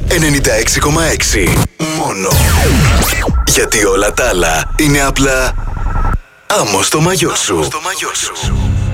96,6 μόνο. Γιατί όλα τα άλλα είναι απλά άμμο στο μαγιό σου.